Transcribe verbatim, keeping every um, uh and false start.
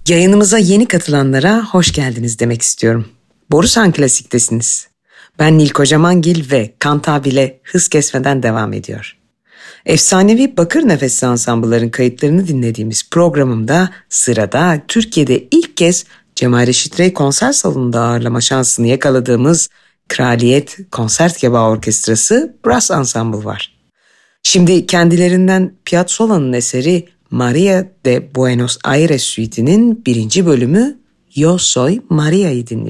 Yayınımıza yeni katılanlara hoş geldiniz demek istiyorum. Borusan Klasik'tesiniz. Ben Nil Kocamangil ve Kantabil'e hız kesmeden devam ediyor. Efsanevi Bakır Nefesli ansambılların kayıtlarını dinlediğimiz programımda sırada Türkiye'de ilk kez Cemal Reşit Rey konser salonunda ağırlama şansını yakaladığımız Kraliyet Konsertgebau Orkestrası Brass Ensemble var. Şimdi kendilerinden Piazzolla'nın eseri Maria de Buenos Aires Suite'inin birinci bölümü Yo Soy Maria'yı dinliyoruz.